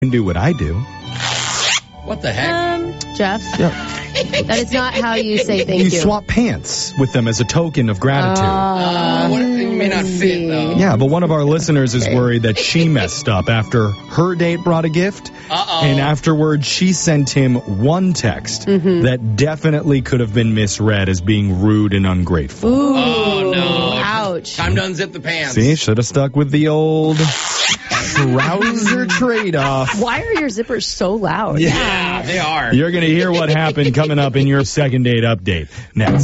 do what I do. What the heck? Jeff, Yeah. that is not how you say thank you. You swap pants with them as a token of gratitude. It may not fit, though. Yeah, but one of our listeners is worried that she messed up after her date brought a gift. And afterwards, she sent him one text that definitely could have been misread as being rude and ungrateful. Ooh, Oh, no. ouch. Time to unzip the pants. See, should have stuck with the old trouser trade-off. Why are your zippers so loud? Yeah, they are. You're going to hear what happened coming up in your second date update next.